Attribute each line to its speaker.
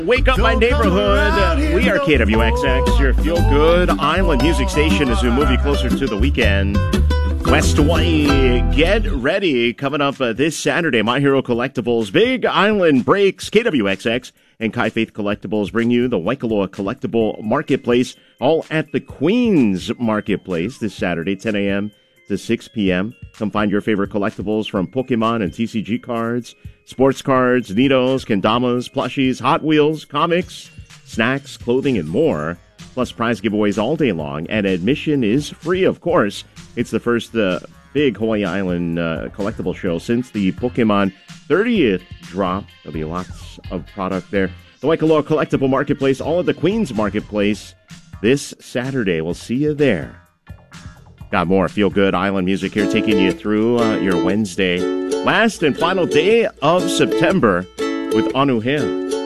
Speaker 1: Wake up my neighborhood. We are KWXX, your feel-good island music station as we move you closer to the weekend. West Hawaii, get ready. Coming up this Saturday, My Hero Collectibles, Big Island Breaks, KWXX, and Kai Faith Collectibles bring you the Waikoloa Collectible Marketplace, all at the Queens Marketplace this Saturday, 10 a.m. to 6 p.m. Come find your favorite collectibles from Pokemon and TCG cards, sports cards, Nitos, Kendamas, plushies, Hot Wheels, comics, snacks, clothing, and more. Plus prize giveaways all day long, and admission is free, of course. It's the first big Hawaii Island collectible show since the Pokemon 30th drop. There'll be lots of product there. The Waikoloa Collectible Marketplace, all at the Queens Marketplace this Saturday. We'll see you there. Got more feel-good island music here, taking you through your Wednesday. Last and final day of September with Anu Hea.